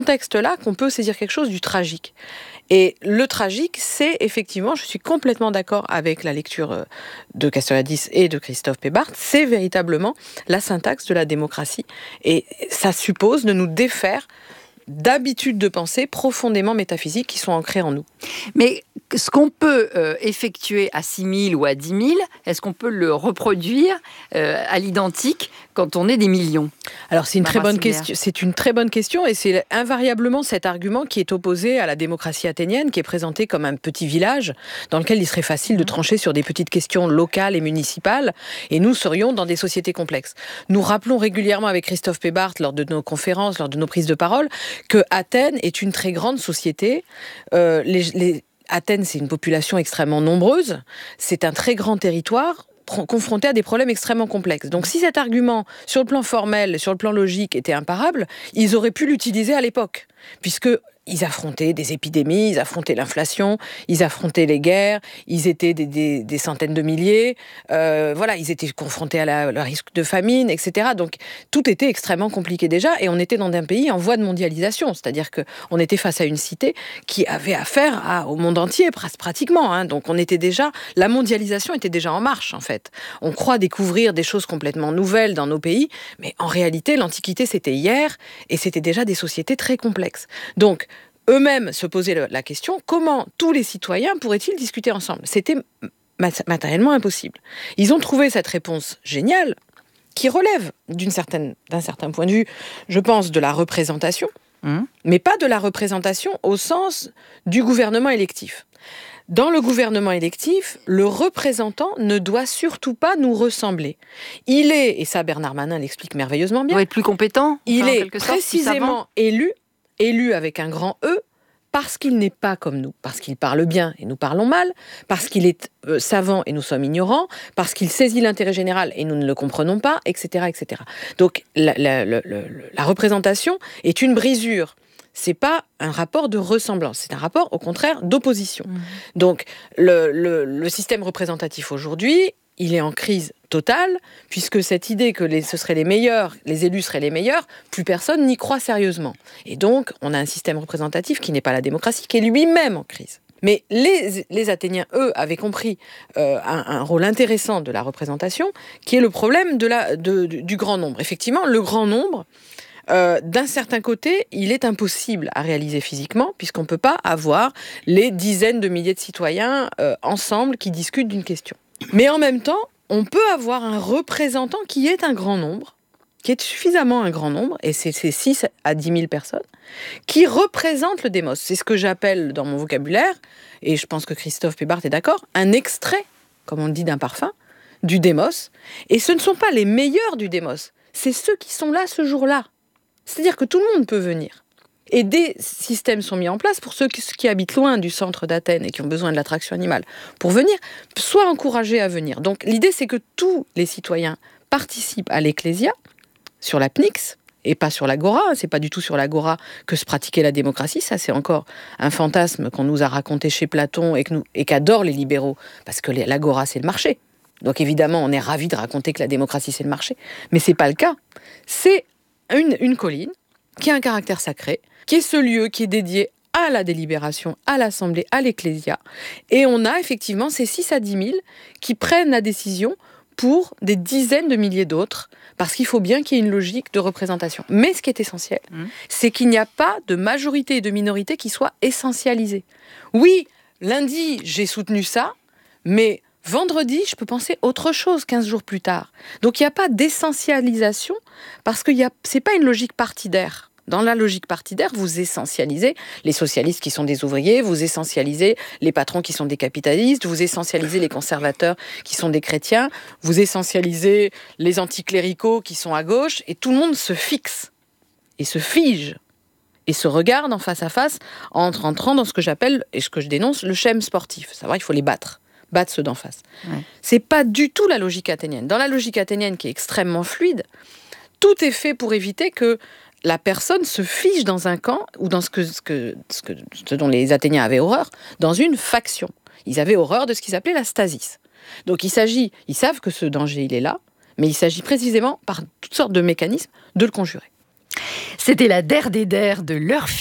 contexte-là qu'on peut saisir quelque chose du tragique. Et le tragique, c'est effectivement, je suis complètement d'accord avec la lecture de Castoriadis et de Christophe Pébarth, c'est véritablement la syntaxe de la démocratie. Et ça suppose de nous défaire d'habitudes de pensée profondément métaphysiques qui sont ancrées en nous. Mais ce qu'on peut effectuer à 6 000 ou à 10 000, est-ce qu'on peut le reproduire à l'identique quand on est des millions ? Alors c'est une très bonne question. C'est une très bonne question et c'est invariablement cet argument qui est opposé à la démocratie athénienne, qui est présenté comme un petit village dans lequel il serait facile de trancher sur des petites questions locales et municipales, et nous serions dans des sociétés complexes. Nous rappelons régulièrement avec Christophe Pébarth lors de nos conférences, lors de nos prises de parole, que Athènes est une très grande société. Athènes, c'est une population extrêmement nombreuse, c'est un très grand territoire confronté à des problèmes extrêmement complexes. Donc si cet argument, sur le plan formel, sur le plan logique, était imparable, ils auraient pu l'utiliser à l'époque, puisque ils affrontaient des épidémies, ils affrontaient l'inflation, ils affrontaient les guerres, ils étaient des centaines de milliers, ils étaient confrontés à la risque de famine, etc. Donc tout était extrêmement compliqué déjà, et on était dans un pays en voie de mondialisation, c'est-à-dire qu'on était face à une cité qui avait affaire au monde entier, pratiquement. Donc la mondialisation était déjà en marche, en fait. On croit découvrir des choses complètement nouvelles dans nos pays, mais en réalité, l'Antiquité, c'était hier, et c'était déjà des sociétés très complexes. Donc, eux-mêmes se posaient la question, comment tous les citoyens pourraient-ils discuter ensemble ? C'était matériellement impossible. Ils ont trouvé cette réponse géniale, qui relève d'un certain point de vue, je pense, de la représentation, mais pas de la représentation au sens du gouvernement électif. Dans le gouvernement électif, le représentant ne doit surtout pas nous ressembler. Il est, et ça Bernard Manin l'explique merveilleusement bien, il doit être plus compétent, il est précisément élu avec un grand E, parce qu'il n'est pas comme nous, parce qu'il parle bien et nous parlons mal, parce qu'il est savant et nous sommes ignorants, parce qu'il saisit l'intérêt général et nous ne le comprenons pas, etc. etc. Donc la représentation est une brisure. C'est pas un rapport de ressemblance, c'est un rapport au contraire d'opposition. Donc le système représentatif aujourd'hui, il est en crise totale, puisque cette idée que ce seraient les meilleurs, les élus seraient les meilleurs, plus personne n'y croit sérieusement. Et donc, on a un système représentatif qui n'est pas la démocratie, qui est lui-même en crise. Mais les Athéniens, eux, avaient compris un rôle intéressant de la représentation, qui est le problème du grand nombre. Effectivement, le grand nombre, d'un certain côté, il est impossible à réaliser physiquement, puisqu'on ne peut pas avoir les dizaines de milliers de citoyens ensemble qui discutent d'une question. Mais en même temps, on peut avoir un représentant qui est un grand nombre, qui est suffisamment un grand nombre, et c'est 6 à 10 000 personnes, qui représente le démos. C'est ce que j'appelle dans mon vocabulaire, et je pense que Christophe Pébarth est d'accord, un extrait, comme on le dit d'un parfum, du démos. Et ce ne sont pas les meilleurs du démos, c'est ceux qui sont là ce jour-là. C'est-à-dire que tout le monde peut venir. Et des systèmes sont mis en place pour ceux qui habitent loin du centre d'Athènes et qui ont besoin de l'attraction animale pour venir, soient encouragés à venir. Donc l'idée, c'est que tous les citoyens participent à l'Ecclésia, sur la Pnyx, et pas sur l'Agora. C'est pas du tout sur l'Agora que se pratiquait la démocratie. Ça, c'est encore un fantasme qu'on nous a raconté chez Platon et qu'adorent les libéraux, parce que l'Agora, c'est le marché. Donc évidemment, on est ravis de raconter que la démocratie, c'est le marché. Mais c'est pas le cas. C'est une colline qui a un caractère sacré, qui est ce lieu qui est dédié à la délibération, à l'Assemblée, à l'Ecclésia. Et on a effectivement ces 6 à 10 000 qui prennent la décision pour des dizaines de milliers d'autres, parce qu'il faut bien qu'il y ait une logique de représentation. Mais ce qui est essentiel, c'est qu'il n'y a pas de majorité et de minorité qui soient essentialisées. Oui, lundi, j'ai soutenu ça, mais vendredi, je peux penser autre chose 15 jours plus tard. Donc il n'y a pas d'essentialisation, parce que ce n'est pas une logique partidaire. Dans la logique partidaire, vous essentialisez les socialistes qui sont des ouvriers, vous essentialisez les patrons qui sont des capitalistes, vous essentialisez les conservateurs qui sont des chrétiens, vous essentialisez les anticléricaux qui sont à gauche, et tout le monde se fixe et se fige et se regarde en face à face en entrant dans ce que j'appelle, et ce que je dénonce, le schème sportif. Savoir, il faut les battre ceux d'en face. Ouais. C'est pas du tout la logique athénienne. Dans la logique athénienne, qui est extrêmement fluide, tout est fait pour éviter que la personne se fige dans un camp, ou dans ce dont les Athéniens avaient horreur, dans une faction. Ils avaient horreur de ce qu'ils appelaient la stasis. Donc ils savent que ce danger, il est là, mais il s'agit précisément, par toutes sortes de mécanismes, de le conjurer. C'était la Der des Der de leur